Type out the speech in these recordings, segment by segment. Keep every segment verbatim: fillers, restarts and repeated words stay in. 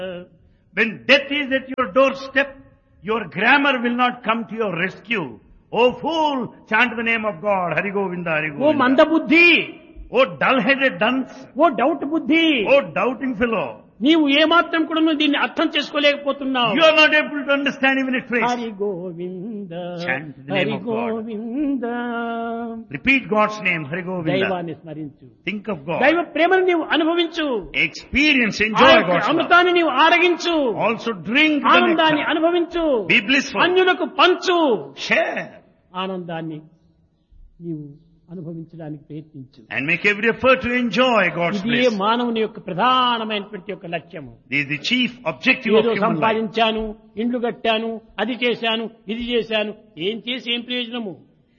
When death is at your doorstep, your grammar will not come to your rescue. O fool, chant the name of God. Hari Govinda, Hari oh Govinda. మందబుద్ధి, O dull-headed dunce. ఓ doubt బుద్ధి, O doubting fellow. నీవు ఏమాత్రం కూడా నువ్వు దీన్ని అర్థం చేసుకోలేకపోతున్నావు. You are not able to understand even a trace. Hari Govinda, Chant the name Hari of God. Govinda. Repeat God's name, Hari Govinda. దైవాన్ని స్మరించు, Think of God. దైవ ప్రేమను నీవు అనుభవించు, Experience, ఆ enjoy యొక్క God's love. అమృతాన్ని నీవు ఆరగించు, Also drink the ఆనందాన్ని nectar. అనుభవించు, Be blissful. అన్యులకు పంచు, Share. ఆనందాన్ని నీవు అనుభవించడానికి ప్రయత్నించు. And make every effort to enjoy God's ఇదే bliss. మానవుని యొక్క ప్రధానమైనటువంటి యొక్క లక్ష్యము. This is the chief objective of ఏదో human life. సంపాదించాను, ఇండ్లు కట్టాను, అది చేశాను, ఇది చేశాను, ఏం చేసి ఏం ప్రయోజనము?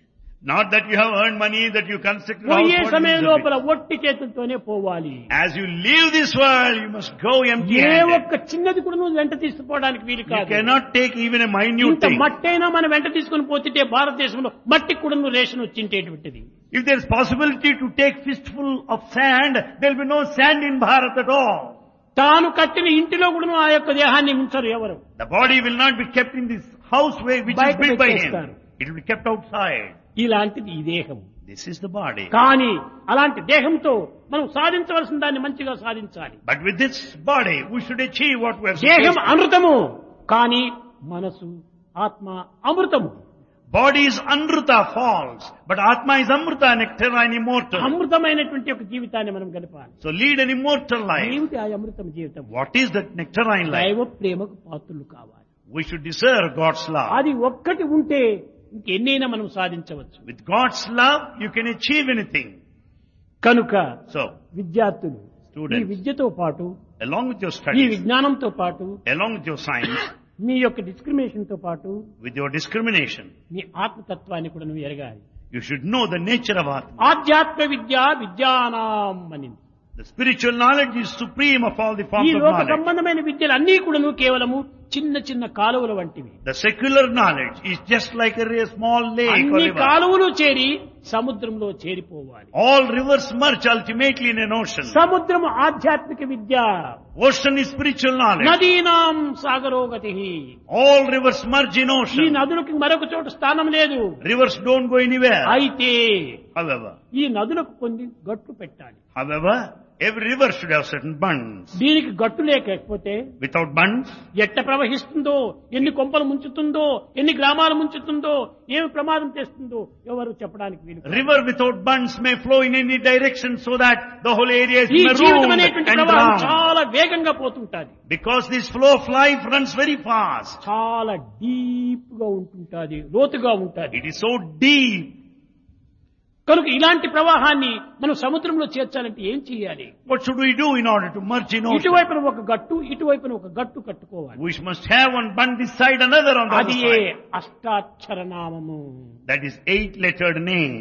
Not that you have earned money, that you constructed a పోయే house. what సమయం is the లోపల ఒట్టి చేతులతోనే పోవాలి. As you leave this world, you must go A empty-handed. ఒక్క చిన్నది కూడా నువ్వు వెంట తీసుకుపోవడానికి వీలు You కాదు. cannot take even a minute ఇంత thing. మట్టైనా మనం వెంట తీసుకుని పోతుంటే భారతదేశంలో మట్టి కూడా నువ్వు ration వచ్చింటేటువంటిది. If there is possibility to take fistful of sand, there will be no sand in Bharat at all. తాను కట్టిన ఇంటిలో కూడా ఆ యొక్క దేహాన్ని ఉంచరు ఎవరు. The body will not be kept in this house way which is బయట built by him. పెట్టేస్తారు. It will be kept outside. ఇలాంటిది ఈ దేహం. This is the body. కానీ అలాంటి దేహంతో మనం సాధించవలసిన దాన్ని మంచిగా సాధించాలి. But with this body, we should achieve what we are దేహం supposed to. అమృతము, కానీ మనసు ఆత్మ అమృతము. Body is Amrita, false, but Atma is Amrita, nectarine, immortal. అమృతమైనటువంటి ఒక జీవితాన్ని మనం గడపాలి. So lead an immortal life. ఏమిటి ఆ అమృతం జీవితం? What is that nectarine life? దైవ ప్రేమకు పాత్రులు కావాలి. We should deserve God's love. అది ఒక్కటి ఉంటే ఇంకెన్నైనా మనం సాధించవచ్చు. With God's love, you can achieve anything. కనుక So, విద్యార్థులు ఈ students, విద్యతో పాటు, along with your ఈ studies, విజ్ఞానంతో పాటు, along with your science, మీ యొక్క డిస్క్రిమినేషన్ తో పాటు with your discrimination, మీ ఆత్మతత్వాన్ని కూడా నువ్వు ఎరగాలి. you should know the nature of Atma. ఆధ్యాత్మ విద్య విద్యానాం అని. The spiritual knowledge is supreme of all the ఈ forms of లోక knowledge. సంబంధమైన విద్యలు అన్ని కూడా కేవలము చిన్న చిన్న కాలువల వంటివి. The secular knowledge is just like a re- small lake or అన్ని river. కాలువలు చేరి సముద్రంలో చేరిపోవాలి. All rivers merge ultimately in an ocean. సముద్రము ఆధ్యాత్మిక విద్య, Ocean is spiritual knowledge. నదీనాం సాగరోగతి. All rivers merge in ఈ ocean. నదులకు మరొక చోట స్థానం లేదు. Rivers don't go anywhere. అయితే However, ఈ నదులకు కొన్ని గట్లు పెట్టాలి. however, every river should have certain bunds. దీనికి గట్టు లేకపోతే Without bunds, ఎట్ట ప్రవహిస్తుందో, ఎన్ని కొంపలు ముంచుతుందో, ఎన్ని గ్రామాలు ముంచుతుందో, ఏమి ప్రమాదం చేస్తుందో ఎవరు చెప్పడానికి వీలు కాదు. river without bunds may flow in any direction so that the whole area is ఈ జీవితం marooned అనేటువంటి and ప్రవాహం drowned. చాలా వేగంగా పోతుంటాది. Because this flow of life runs very fast. చాలా డీప్ గా ఉంటుంటాది, లోతుగా ఉంటాది. It is so deep. కనుక ఇలాంటి ప్రవాహాన్ని మనం సముద్రంలో చేర్చాలంటే ఏం చేయాలి? What should we do in order to merge in ocean? ఇటువైపున ఒక గట్టు, ఇటువైపున ఒక గట్టు కట్టుకోవాలి. We must have one bund this side, another on the other అది side. అష్టాక్షర నామము. That is eight-lettered name.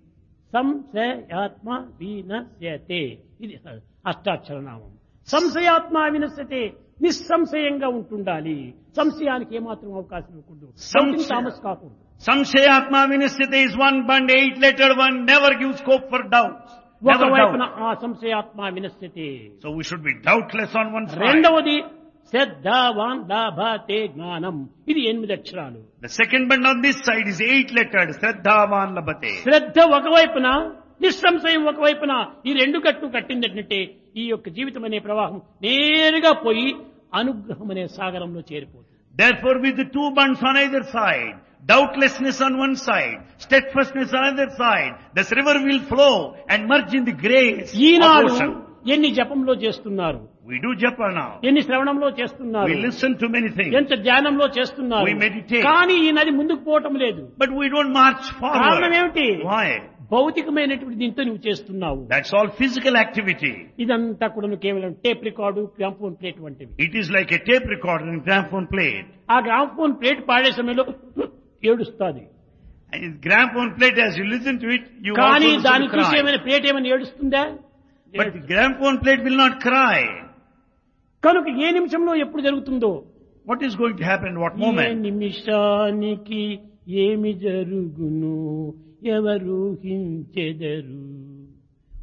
సంశయాత్మ వినశ్యతే, ఇది అష్టాక్షర నామం. సంశయాత్మ వినశ్యతే, నిస్సంశయంగా ఉంటుండాలి. సంశయానికి ఏమాత్రం అవకాశం ఇవ్వకూడదు. సంశయ- థామస్ కాకూడదు. Samshayatma Vinasyate is one bund, eight-lettered one, never gives scope for doubts. Never ఒకవైపున doubt. ఆ సంశయాత్మ వినశ్యతే. So we should be doubtless on one side. రెండవది శ్రద్ధావాన్ లాభతే జ్ఞానం, ఇది ఎనిమిది అక్షరాలు. The second bund on this side is eight-lettered, Shraddhavan Labhate. శ్రద్ధ ఒకవైపున, నిస్సంశయం ఒకవైపున, ఈ రెండు కట్టు కట్టిందంటే ఈ యొక్క జీవితం అనే ప్రవాహం నేరుగా పోయి అనుగ్రహం అనే సాగరంలో చేరిపోతుంది. Therefore, with the two bunds on either side, doubtlessness on one side, steadfastness on either side, this river will flow and merge in the grace of Eenadu ocean. ఎన్ని జపంలో చేస్తున్నారు, We do japa now. ఎన్ని శ్రవణంలో చేస్తున్నారు, We listen to many things. ఎంత ధ్యానంలో చేస్తున్నారు, We meditate. కానీ ఈ నది ముందుకు పోవటం లేదు. But we don't march కారణం forward. ఏమిటి? Why? భౌతికమైనటువంటి దీంతో నువ్వు చేస్తున్నావు. That's all physical activity. ఇదంతా కూడా నువ్వు కేవలం టేప్ రికార్డు, గ్రామ్ఫోన్ ప్లేట్ వంటివి. It is like a tape recorder and gramophone plate. ఆ గ్రామ్ఫోన్ ప్లేట్ పాడే సమయంలో ఏడుస్తుంది. And this gramophone plate, as you listen to it, you కానీ also దాన్ని listen to చూసి cry. ఏమైనా ప్లేట్ ఏమైనా ఏడుస్తుందా? But the gramophone plate will not cry. కనుక ఏ నిమిషంలో ఎప్పుడు జరుగుతుందో, What is going to happen? What A moment? నిమిషానికి ఏమి జరుగును ఎవరు హించెదరు.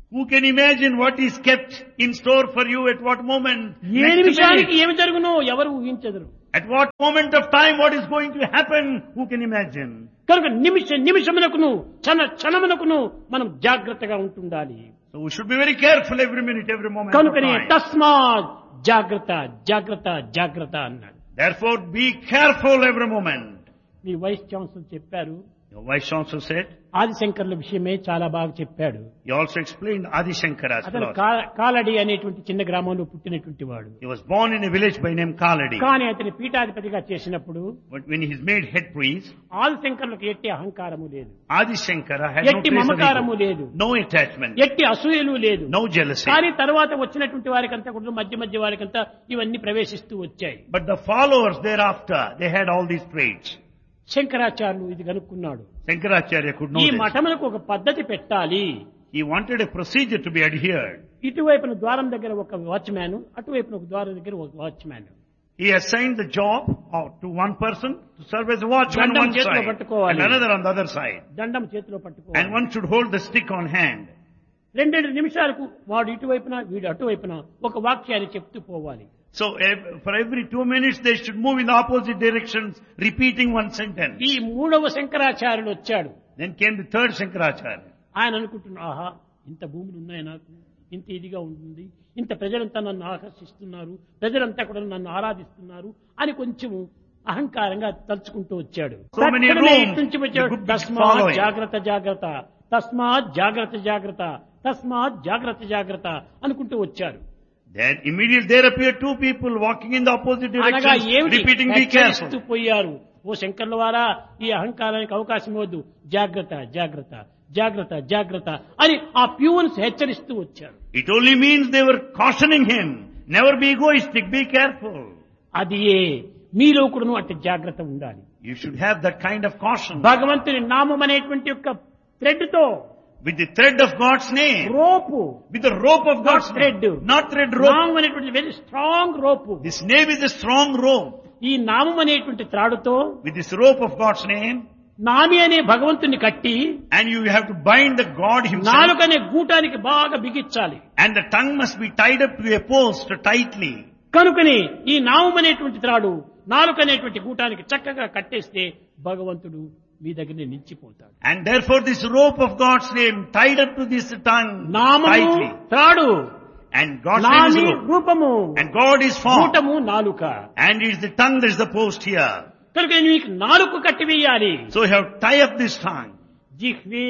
Who can imagine what is kept in store for you at what moment? A Next నిమిషానికి minute. ఏమి జరుగునో ఎవరు ఊహించదురు. At what moment of time what is going to happen? Who can imagine? కనుక నిమిష నిమిషమునకును క్షణ క్షణమునకును మనం జాగ్రత్తగా ఉంటుండాలి. So we should be very careful every minute, every moment of కనుకనే time. తస్మాత్ జాగ్రత్త జాగ్రత్త జాగ్రత్త అన్నాడు. Therefore be careful every moment. Me vice chancellor చెప్పారు, Your Vice Chancellor said, ఆదిశంకర్ల విషయమే చాలా బాగా చెప్పాడు. he also explained Adi Shankara's అతను philosophy. కా- కాలడి అనేటువంటి చిన్న గ్రామంలో పుట్టినటువంటి వాడు. He was born in a village by name Kaladi. కానీ అతని పీఠాధిపతిగా చేసినప్పుడు But when he is made head priest, ఆదిశంకర్లకు ఎట్టి అహంకారము లేదు, Adi Shankara had no ఎట్టి trace of మమకారము ego, లేదు, no attachment, ఎట్టి అసూయలు లేదు. no jealousy. కానీ తర్వాత వచ్చినటువంటి వారికంతా కూడా మధ్య మధ్య వారికంతా ఇవన్నీ ప్రవేశిస్తూ వచ్చాయి. But the followers thereafter, they had all these traits. శంకరాచార్యులు ఇది కనుక్కున్నాడు. Shankaracharya could know ఈ this. మఠములకు ఒక పద్ధతి పెట్టాలి. He wanted a procedure to be adhered. ఇటువైపున ద్వారం దగ్గర ఒక వాచ్మ్యాన్, అటువైపున ఒక ద్వారం దగ్గర ఒక watchman. He assigned the job of- to one person to serve as a watchman on దండం one చేతిలో side పట్టుకోవాలి. and another on the other side. దండం చేతిలో And పట్టుకోవాలి. one should hold the stick on hand. రెండేడు నిమిషాలకు వాడు ఇటువైపున వీడు అటువైపున ఒక వాక్యాన్ని చెప్తూ పోవాలి. So ev- for every two minutes they should move in the opposite directions, repeating one sentence. ఈ మూడవ శంకరాచార్యుడు వచ్చాడు. Then came the third Shankaracharya. ఆయన అనుకుంటున్నా, ఆహా ఇంత భూములు ఉన్నాయి నాకు, ఇంత ఇదిగా ఉంటుంది, ఇంత ప్రజలంతా నన్ను ఆకర్షిస్తున్నారు, ప్రజలంతా కూడా నన్ను ఆరాధిస్తున్నారు అని కొంచెం అహంకారంగా తలుచుకుంటూ వచ్చాడు. So many తక్షణమే rooms, ఇటు నుంచి the వచ్చాడు, good people తస్మాత్ following. జాగ్రత్త జాగ్రత్త, తస్మాత్ జాగ్రత్త జాగ్రత్త, తస్మాత్ జాగ్రత్త జాగ్రత్త అనుకుంటూ వచ్చారు. Then immediately there appeared two people walking in the opposite అనగా directions, ఏమిటి repeating, be హెచ్చరిస్తూ careful. పోయారు. ఓ శంకర్ల వారా, ఈ అహంకారానికి అవకాశం ఇవ్వద్దు, జాగ్రత్త జాగ్రత్త జాగ్రత్త జాగ్రత్త అని ఆ ప్యూన్స్ హెచ్చరిస్తూ వచ్చారు. It only means they were cautioning him. Never be egoistic, be careful. అది ఏ మీలో కూడాను అట్టి జాగ్రత్త ఉండాలి. You should have that kind of caution. భగవంతుని నామం అనేటువంటి యొక్క థ్రెడ్ తో, With the thread of God's name. Rope, With the rope of God's thread. name. Not thread rope. నామం అనేటువంటి very strong rope. This name is a strong rope. ఈ నామం అనేటువంటి త్రాడుతో With this rope of God's name, నామి అనే భగవంతుని కట్టి and you have to bind the God himself. నాలుకనే గూటానికి బాగా బిగించాలి. And the tongue must be tied up to a post tightly. కనుకని ఈ నామం అనేటువంటి త్రాడు నాలుక అనేటువంటి గూటానికి చక్కగా కట్టేస్తే భగవంతుడు మీ దగ్గర నిలిచిపోతాడు. And therefore this rope of God's name tied up to this tongue నామము tightly. త్రాడు, And God's name is నామి rope. రూపము, And God is form. గూటము నాలుక. And it is the tongue that is the post here. కనుక నీకు నాలుక కట్టివేయాలి. So you have to tie up this tongue. జిహ్వే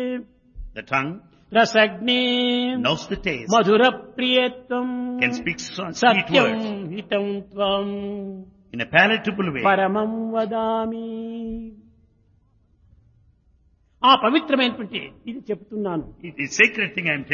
The tongue రసగ్నే knows the taste. Mathura ప్రియత్వం Can speak sweet Satyam words హితం త్వం in a palatable way. పరమం వదామి. ఆ పవిత్రమైనటువంటి ఇది చెప్తున్నాను. It is sacred thing I am